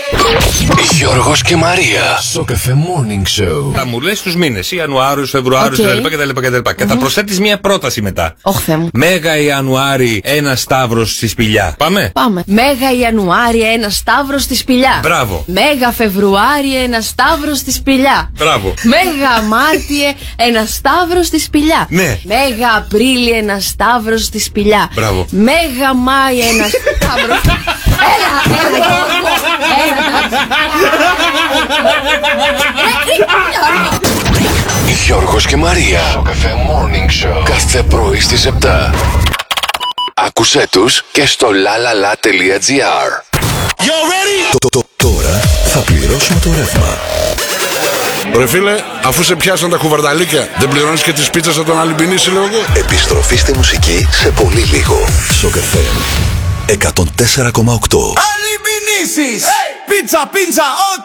Γιώργος και Μαρία στο Cafe Morning Show. Θα μου λες τους μήνες, Ιανουάριος, Φεβρουάριος κτλ. Και θα προσθέτεις μια πρόταση μετά. Όχι, Θεέ μου. Μέγα Ιανουάρη, ένα σταύρος στη σπηλιά. Πάμε. Μέγα Ιανουάρη, ένα σταύρος στη σπηλιά. Μπράβο. Μέγα Φεβρουάρι, ένα σταύρος στη σπηλιά. Μπράβο. Μέγα Μάρτιε, ένα σταύρος στη σπηλιά. Ναι. Μέγα Απρίλη, ένα σταύρος στη σπηλιά. Μπράβο. Μέγα Μάη, ένα σταύρος. Έλα, Γιώργος και Μαρία στο Cafe Morning Show. Κάθε πρωί στις 7. Άκουσέ τους και στο lalala.gr. Τώρα θα πληρώσουμε το ρεύμα. Ρε φίλε, αφού σε πιάσαν τα κουβαρνταλίκια, δεν πληρώνεις και τις πίτσες από τον Αλυμπινή Σύλλογο? Επιστροφή στη μουσική σε πολύ λίγο. Σοκ FM 104,8. Αλυμπινήσεις! Πίτσα, πίτσα, ό,τι